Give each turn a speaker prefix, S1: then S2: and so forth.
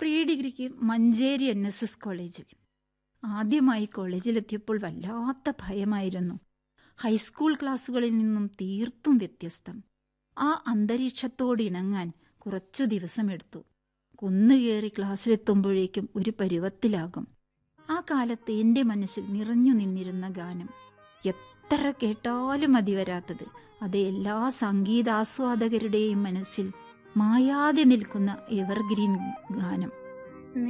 S1: Pre ഡിഗ്രിക്ക് Manjeri NSS കോളേജിൽ. ആദ്യമായി കോളേജിലെത്തിയപ്പോൾ വല്ലാത്ത ഭയമായിരുന്നു. ഹൈസ്കൂൾ ക്ലാസ്സുകളിൽ നിന്നും തീർത്തും വ്യത്യസ്തം. ആ അന്തരീക്ഷത്തോടിണങ്ങാൻ കുറച്ചു ദിവസമെടുത്തു. കുന്നുകയറി ക്ലാസ്സിലെത്തുമ്പോഴേക്കും ഒരു പരുവത്തിലാകും. ആ കാലത്ത് എൻ്റെ മനസ്സിൽ നിറഞ്ഞു നിന്നിരുന്ന ഗാനം, എത്ര കേട്ടാലും മതിവരാത്തത്, അത് എല്ലാ സംഗീതാസ്വാദകരുടെയും മനസ്സിൽ മായാതെ നിൽക്കുന്ന എവർഗ്രീൻ ഗാനം.